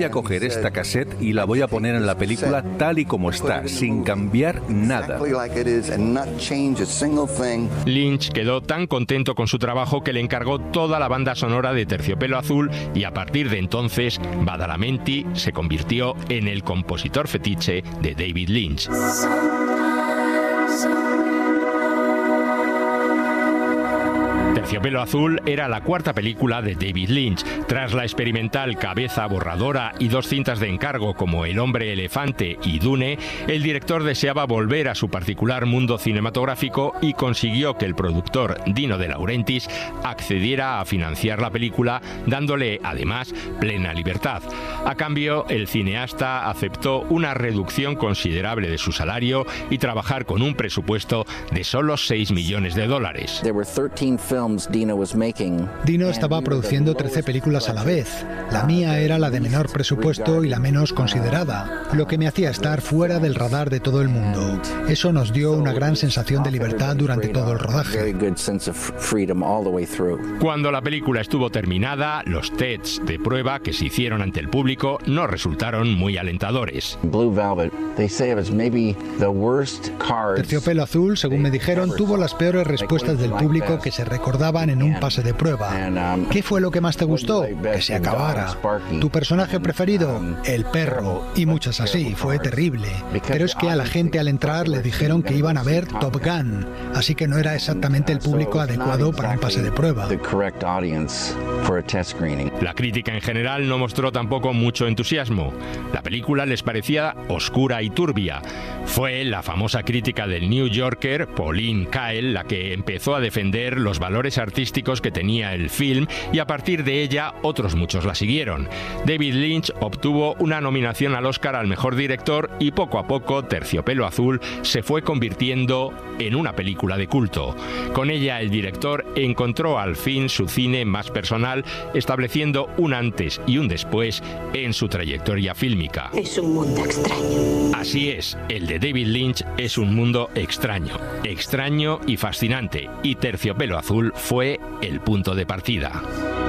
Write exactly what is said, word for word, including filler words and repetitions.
Voy a coger esta cassette y la voy a poner en la película tal y como está, sin cambiar nada. Lynch quedó tan contento con su trabajo que le encargó toda la banda sonora de Terciopelo Azul y a partir de entonces Badalamenti se convirtió en el compositor fetiche de David Lynch. Terciopelo Azul era la cuarta película de David Lynch. Tras la experimental Cabeza Borradora y dos cintas de encargo como El Hombre Elefante y Dune, el director deseaba volver a su particular mundo cinematográfico y consiguió que el productor Dino De Laurentiis accediera a financiar la película, dándole además plena libertad. A cambio, el cineasta aceptó una reducción considerable de su salario y trabajar con un presupuesto de solo seis millones de dólares. Dino estaba produciendo trece películas a la vez. La mía era la de menor presupuesto y la menos considerada, lo que me hacía estar fuera del radar de todo el mundo. Eso nos dio una gran sensación de libertad durante todo el rodaje. Cuando la película estuvo terminada, los tests de prueba que se hicieron ante el público no resultaron muy alentadores. Terciopelo Azul, según me dijeron, tuvo las peores respuestas del público que se recordaban en un pase de prueba. ¿Qué fue lo que más te gustó? Que se acabara. ¿Tu personaje preferido? El perro. Y muchas así. Fue terrible. Pero es que a la gente al entrar le dijeron que iban a ver Top Gun, así que no era exactamente el público adecuado para un pase de prueba. La crítica en general no mostró tampoco mucho entusiasmo. La película les parecía oscura y turbia. Fue la famosa crítica del New Yorker, Pauline Kael, la que empezó a defender los valores artísticos que tenía el film y a partir de ella otros muchos la siguieron. David Lynch obtuvo una nominación al Oscar al mejor director y poco a poco Terciopelo Azul se fue convirtiendo en una película de culto. Con ella el director encontró al fin su cine más personal, estableciendo un antes y un después en su trayectoria fílmica. Es un mundo extraño. Así es, el de David Lynch es un mundo extraño, extraño y fascinante, y Terciopelo Azul fue el punto de partida.